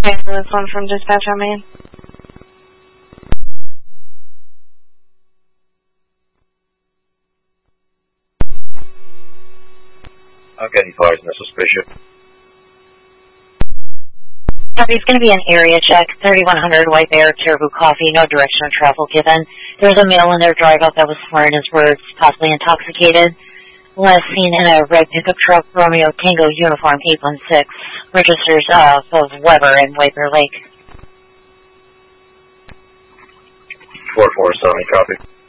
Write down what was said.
Ambulance 1 from dispatch on me. Okay, fires in the suspicion. It's going to be an area check, 3100 White Bear, Caribou Coffee, no direction of travel given. There's a male in their drive-up that was slurring his words, possibly intoxicated. Last seen in a red pickup truck, Romeo Tango Uniform 816, registers of Weber in White Bear Lake. 447, copy.